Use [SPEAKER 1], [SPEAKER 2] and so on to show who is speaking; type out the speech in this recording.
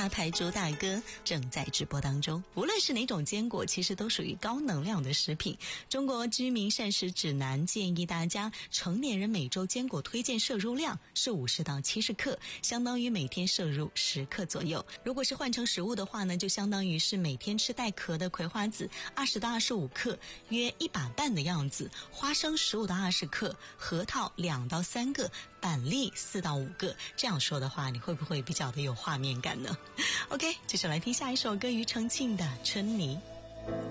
[SPEAKER 1] 大牌主打歌正在直播当中。无论是哪种坚果，其实都属于高能量的食品。中国居民膳食指南建议大家，成年人每周坚果推荐摄入量是50到70克，相当于每天摄入10克左右。如果是换成食物的话呢，就相当于是每天吃带壳的葵花籽20到25克，约1把半的样子，花生15到20克，核桃2到3个，板栗4到5个。这样说的话，你会不会比较的有画面感呢？ OK， 接着来听下一首歌，庾澄庆的《春泥》。